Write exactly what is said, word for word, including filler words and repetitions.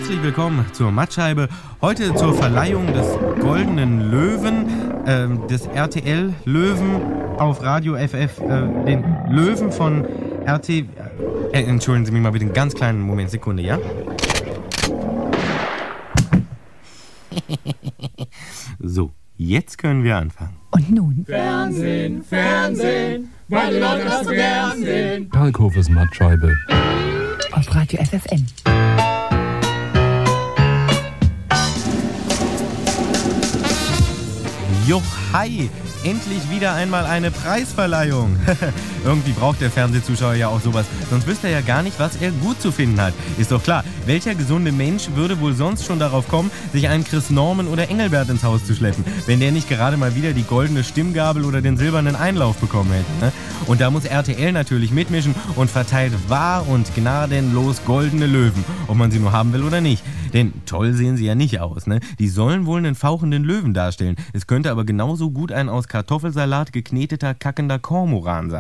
Herzlich willkommen zur Mattscheibe. Heute zur Verleihung des Goldenen Löwen, äh, des R T L-Löwen auf Radio F F, äh, den Löwen von R T... Äh, entschuldigen Sie mich mal bitte einen ganz kleinen Moment, Sekunde, ja? So, jetzt können wir anfangen. Und nun? Fernsehen, Fernsehen, weil die Leute das so gern sehen. Kalkhofes Mattscheibe. Auf Radio F F N. Jo, hi! Endlich wieder einmal eine Preisverleihung. Irgendwie braucht der Fernsehzuschauer ja auch sowas, sonst wüsste er ja gar nicht, was er gut zu finden hat. Ist doch klar, welcher gesunde Mensch würde wohl sonst schon darauf kommen, sich einen Chris Norman oder Engelbert ins Haus zu schleppen, wenn der nicht gerade mal wieder die goldene Stimmgabel oder den silbernen Einlauf bekommen hätte, ne? Und da muss R T L natürlich mitmischen und verteilt wahr und gnadenlos goldene Löwen, ob man sie nur haben will oder nicht. Denn toll sehen sie ja nicht aus, ne? Die sollen wohl einen fauchenden Löwen darstellen. Es könnte aber genauso gut ein aus Kartoffelsalat gekneteter, kackender Kormoran sein.